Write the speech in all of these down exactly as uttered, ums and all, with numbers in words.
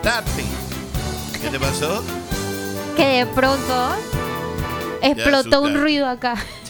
Tati. ¿Qué te pasó? Que de pronto explotó un ruido acá.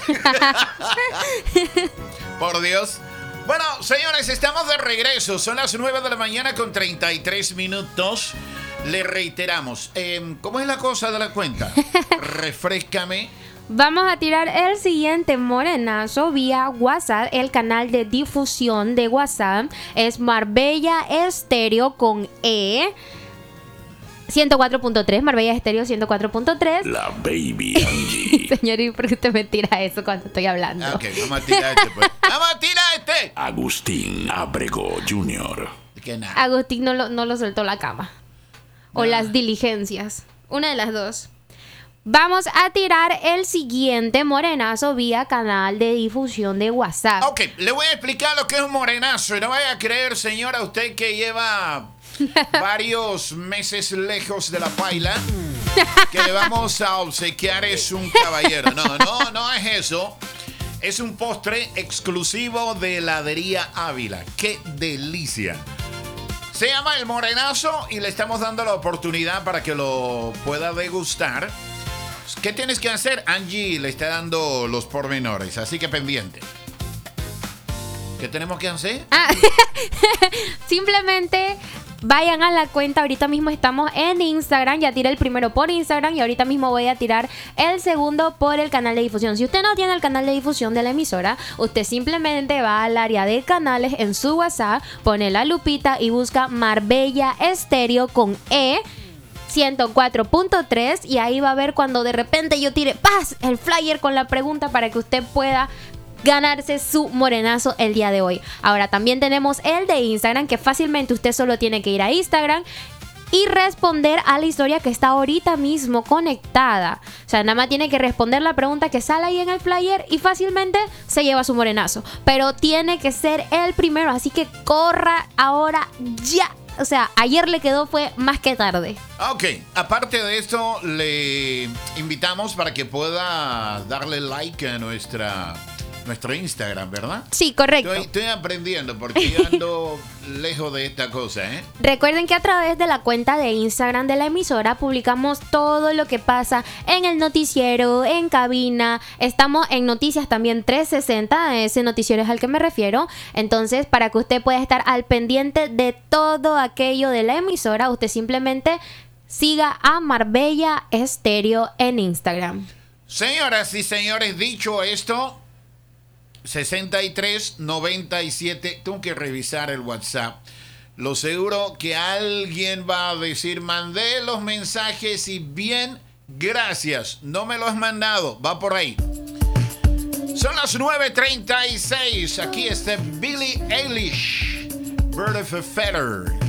Por Dios. Bueno, señores, estamos de regreso. Son las nueve de la mañana con treinta y tres minutos. Le reiteramos. Eh, ¿Cómo es la cosa de la cuenta? Refréscame. Vamos a tirar el siguiente morenazo vía WhatsApp. El canal de difusión de WhatsApp es Marbella Estéreo con E. ciento cuatro punto tres, Marbella Estéreo ciento cuatro punto tres. La baby Angie. Señor, ¿y por qué usted me tira eso cuando estoy hablando? Ok, vamos a tirar este, pues. ¡Vamos a tirar este! Agustín Abrego junior Que nada. Agustín no lo, no lo soltó la cama. O Nah. las diligencias. Una de las dos. Vamos a tirar el siguiente morenazo vía canal de difusión de WhatsApp. Ok, le voy a explicar lo que es un morenazo. Y no vaya a creer, señora, usted que lleva varios meses lejos de la paila, que le vamos a obsequiar es un caballero. No, no, no es eso. Es un postre exclusivo de Heladería Ávila. ¡Qué delicia! Se llama el morenazo y le estamos dando la oportunidad para que lo pueda degustar. ¿Qué tienes que hacer? Angie le está dando los pormenores, así que pendiente. ¿Qué tenemos que hacer? Ah, simplemente vayan a la cuenta. Ahorita mismo estamos en Instagram. Ya tiré el primero por Instagram y ahorita mismo voy a tirar el segundo por el canal de difusión. Si usted no tiene el canal de difusión de la emisora, usted simplemente va al área de canales en su WhatsApp, pone la lupita y busca Marbella Estéreo con E ciento cuatro punto tres y ahí va a ver cuando de repente yo tire ¡paz! El flyer con la pregunta para que usted pueda ganarse su morenazo el día de hoy. Ahora también tenemos el de Instagram, que fácilmente usted solo tiene que ir a Instagram y responder a la historia que está ahorita mismo conectada. O sea, nada más tiene que responder la pregunta que sale ahí en el flyer y fácilmente se lleva su morenazo. Pero tiene que ser el primero, así que corra ahora ya. O sea, ayer le quedó, fue más que tarde. Ok, aparte de esto, le invitamos para que pueda darle like a nuestra... nuestro Instagram, ¿verdad? Sí, correcto. Estoy, estoy aprendiendo porque yo ando lejos de esta cosa, ¿eh? Recuerden que a través de la cuenta de Instagram de la emisora publicamos todo lo que pasa en el noticiero, en cabina. Estamos en Noticias también trescientos sesenta, ese noticiero es al que me refiero. Entonces, para que usted pueda estar al pendiente de todo aquello de la emisora, usted simplemente siga a Marbella Estéreo en Instagram. Señoras y señores, dicho esto... sesenta y tres noventa y siete, tengo que revisar el WhatsApp. Lo seguro que alguien va a decir, mandé los mensajes y bien, gracias, no me lo has mandado, va por ahí. Son las nueve treinta y seis, aquí está Billie Eilish, Bird of a Feather.